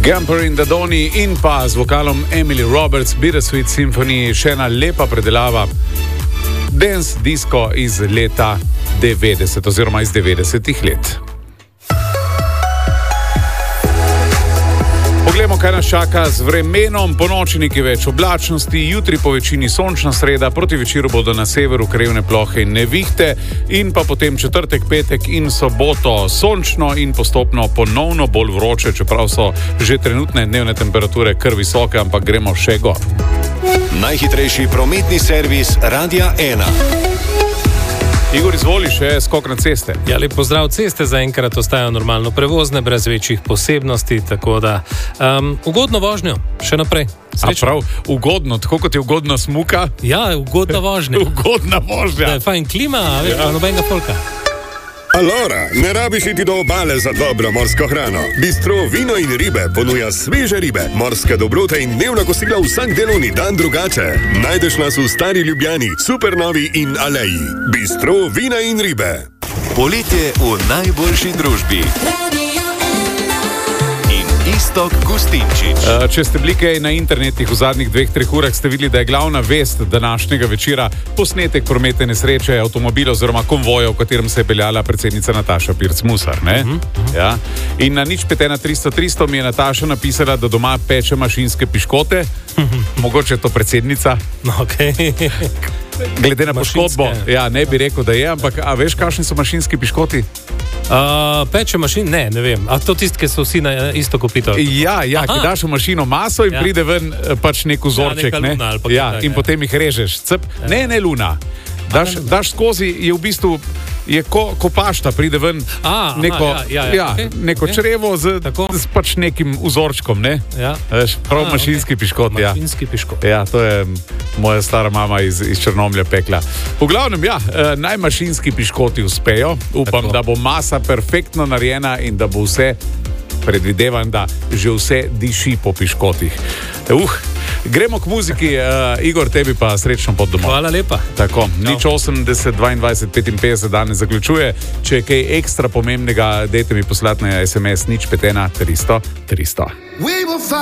Gamper in Dadoni in pa z vokalom Emily Roberts, Bittersweet Symphony, še ena lepa predelava dance disco iz leta 90 oziroma iz 90-ih let. Poglejmo, kaj nas čaka z vremenom. Po noči nekaj več oblačnosti, jutri po večini sončna sreda, proti večeru bodo na severu krajevne plohe in nevihte in pa potem četrtek, petek in soboto sončno in postopno ponovno bolj vroče, čeprav so že trenutne dnevne temperature kar visoke, ampak gremo še gor. Najhitrejši prometni servis Radia 1. Igor, izvoli še skok na ceste. Ja, lep pozdrav. Ceste zaenkrat ostajajo normalno prevozne, brez večjih posebnosti, tako da ugodno vožnjo, še naprej. A prav, ugodno, tako kot je ugodna smuka? Ja, ugodna vožnja. Ugodna vožnja. Da je fajn klima, a veš, pa nobenega folka. Alora, ne rabiš iti do obale za dobro morsko hrano. Bistro Vino in ribe ponuja sveže ribe, morske dobrote in dnevna kosila vsak delovni dan drugače. Najdeš nas v Stari Ljubljani, Supernovi in Aleji. Bistro Vina in ribe. Poletje v najboljši družbi. Iztok Gustinčič. Če ste bili kaj na internetih v zadnjih 2-3 urah, ste videli, da je glavna vest današnjega večera posnetek prometne nesreče avtomobila oziroma konvoja, v katerem se je peljala predsednica Nataša Pirc Musar. Ja. In na 051 mi je Nataša napisala, da doma peče mašinske piškote. Mogoče je to predsednica. Okay. Glede na poškodbo, ja, ne bi rekel, da je, ampak a veš, kakšni so mašinski piškoti? Peče mašin? Ne vem. A to tisti, ki so vsi na isto kopito? Ja, ki daš v mašino maso in pride ven pač nek vzorček. Ja, neka luna ali pa kaj, in potem jih režeš. Ne luna. Daš skozi, je v bistvu je ko pašta, pride ven neko črevo z pač nekim vzorčkom, ne? Ja. Prav mašinski piškot, ja. Mašinski piškot. Ja, to je moja stara mama iz Črnomlja pekla. V glavnem, naj mašinski piškoti uspejo. Upam, da bo masa perfektno narejena in da bo vse, predvidevam, da že vse diši po piškotih. Gremo k muziki, Igor, tebi pa srečno pot domov. Hvala lepa. Tako, 080 22 55 danes zaključuje. Če je kaj ekstra pomembnega, dajte mi poslati na SMS 051 300 300.